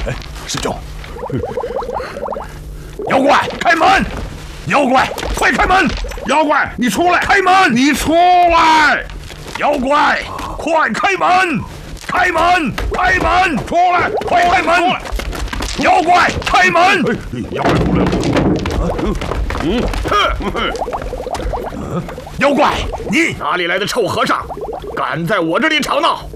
师兄，妖怪开门！妖怪快开门！ 妖怪你出来！ 开门！ 你出来！ 妖怪快开门！开门！开门！ 出来！ 快开门！妖怪开门！ 妖怪出来了！ 妖怪，你哪里来的臭和尚，敢在我这里吵闹？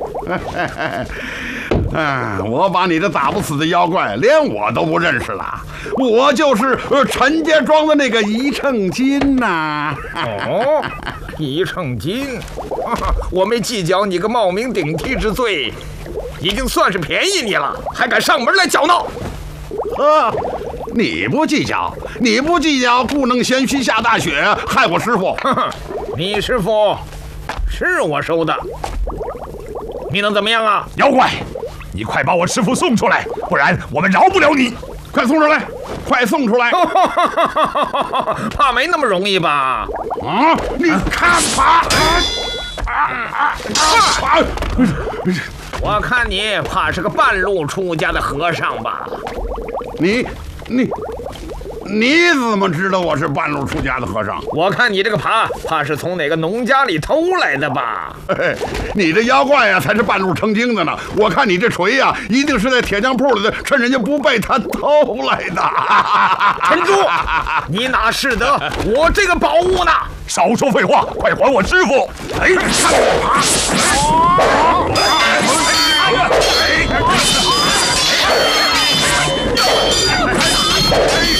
我把你这打不死的妖怪连我都不认识了，我就是陈家庄的那个一秤金呐。 哦，一秤金，我没计较你个冒名顶替之罪，已经算是便宜你了，还敢上门来搅闹？ 你不计较，故弄玄虚下大雪，害我师傅。 你师傅是我收的，你能怎么样啊？ 妖怪，你快把我师傅送出来，不然我们饶不了你！ 快送出来！快送出来！ 怕没那么容易吧？ 啊！你看吧！ 我看你怕是个半路出家的和尚吧？ 你怎么知道我是半路出家的和尚？ 我看你这个怕是从哪个农家里偷来的吧？ 你这妖怪呀，才是半路成精的呢！我看你这锤呀，一定是在铁匠铺里的，趁人家不备他偷来的。 陈珠，你哪识得我这个宝物呢？ 少说废话，快还我师傅！哎，看我！